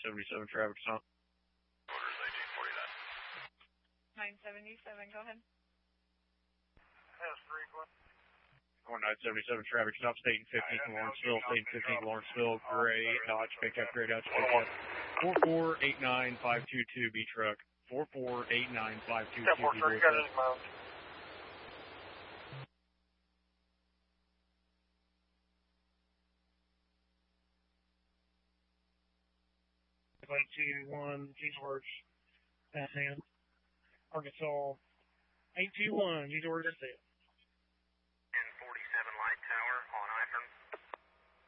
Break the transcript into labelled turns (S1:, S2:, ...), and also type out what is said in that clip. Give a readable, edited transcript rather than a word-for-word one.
S1: 977 traffic stop.
S2: Orders
S3: 977, go ahead.
S4: Yes, 3
S1: Or 977 traffic stop, State 15 Lawrenceville, State 15 Lawrenceville, gray, Dodge pickup, gray Dodge pickup. 4489522 B truck. 4489522
S4: Yeah, 4
S1: B
S4: got his mount.
S5: One G-George, San Arkansas. 821 G-George, that's it.